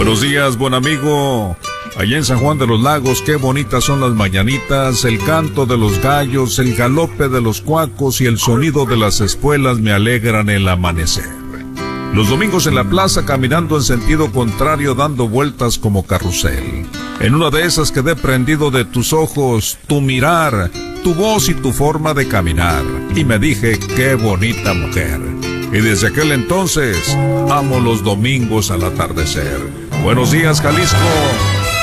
Buenos días, buen amigo. Allá en San Juan de los Lagos, qué bonitas son las mañanitas, el canto de los gallos, el galope de los cuacos y el sonido de las espuelas me alegran el amanecer. Los domingos en la plaza caminando en sentido contrario dando vueltas como carrusel. En una de esas quedé prendido de tus ojos, tu mirar, tu voz y tu forma de caminar. Y me dije, qué bonita mujer. Y desde aquel entonces, amo los domingos al atardecer. Buenos días, Jalisco.